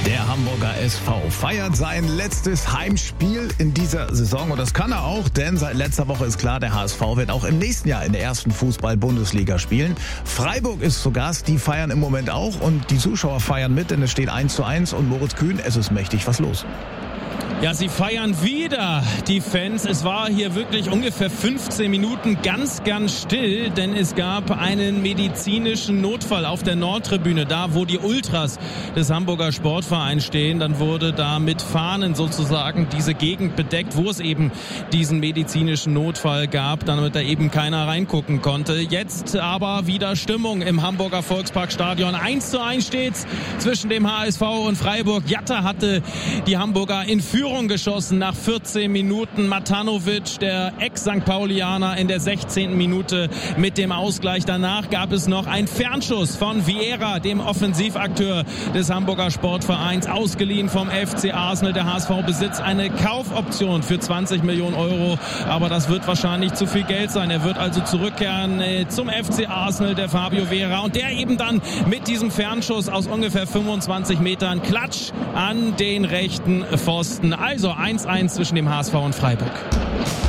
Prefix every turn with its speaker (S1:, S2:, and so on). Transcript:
S1: Der Hamburger SV feiert sein letztes Heimspiel in dieser Saison und das kann er auch, denn seit letzter Woche ist klar, der HSV wird auch im nächsten Jahr in der ersten Fußball-Bundesliga spielen. Freiburg ist zu Gast, die feiern im Moment auch und die Zuschauer feiern mit, denn es steht 1:1 und Moritz Kühn, es ist mächtig was los.
S2: Ja, sie feiern wieder, die Fans. Es war hier wirklich ungefähr 15 Minuten ganz still, denn es gab einen medizinischen Notfall auf der Nordtribüne, da wo die Ultras des Hamburger Sportvereins stehen. Dann wurde da mit Fahnen sozusagen diese Gegend bedeckt, wo es eben diesen medizinischen Notfall gab, damit da eben keiner reingucken konnte. Jetzt aber wieder Stimmung im Hamburger Volksparkstadion. 1:1 steht's zwischen dem HSV und Freiburg. Jatta hatte die Hamburger in Führung geschossen nach 14 Minuten. Matanovic, der Ex-St. Paulianer, in der 16. Minute mit dem Ausgleich. Danach gab es noch einen Fernschuss von Vieira, dem Offensivakteur des Hamburger Sportvereins, ausgeliehen vom FC Arsenal. Der HSV besitzt eine Kaufoption für 20 Millionen Euro, aber das wird wahrscheinlich zu viel Geld sein. Er wird also zurückkehren zum FC Arsenal, der Fabio Vieira, und der eben dann mit diesem Fernschuss aus ungefähr 25 Metern Klatsch an den rechten Pfosten. Also 1:1 zwischen dem HSV und Freiburg.